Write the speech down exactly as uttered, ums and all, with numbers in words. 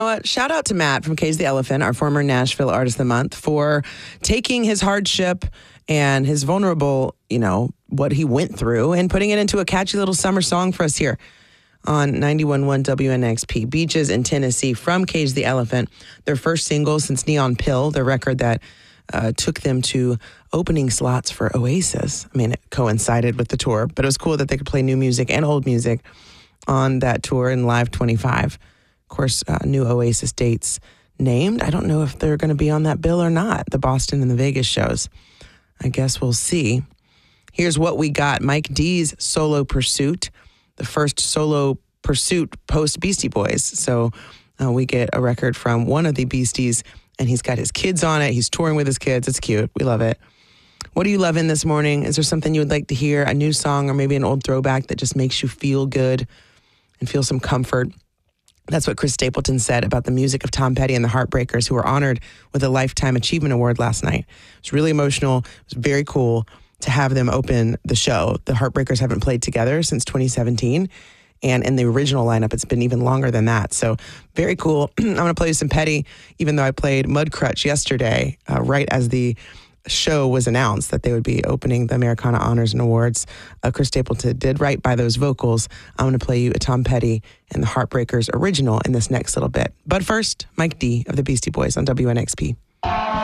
know what? Shout out to Matt from Cage the Elephant, our former Nashville Artist of the Month, for taking his hardship and his vulnerable, you know, what he went through and putting it into a catchy little summer song for us here on ninety-one point one W N X P. Beaches in Tennessee from Cage the Elephant, their first single since Neon Pill, the record that uh, took them to opening slots for Oasis. I mean, it coincided with the tour, but it was cool that they could play new music and old music on that tour in Live twenty-five. Of course, uh, new Oasis dates named. I don't know if they're going to be on that bill or not, the Boston and the Vegas shows. I guess we'll see. Here's what we got. Mike D's Solo Pursuit, the first solo pursuit post Beastie Boys. So uh, we get a record from one of the Beasties, and he's got his kids on it. He's touring with his kids. It's cute. We love it. What are you loving this morning? Is there something you would like to hear, a new song or maybe an old throwback that just makes you feel good and feel some comfort? That's what Chris Stapleton said about the music of Tom Petty and the Heartbreakers, who were honored with a Lifetime Achievement Award last night. It was really emotional. It was very cool to have them open the show. The Heartbreakers haven't played together since twenty seventeen. And in the original lineup, it's been even longer than that. So very cool. I'm going to play you some Petty, even though I played Mudcrutch yesterday, uh, right as the show was announced that they would be opening the Americana Honors and Awards. Uh, Chris Stapleton did right by those vocals. I'm going to play you a Tom Petty and the Heartbreakers original in this next little bit. But first, Mike D of the Beastie Boys on W N X P.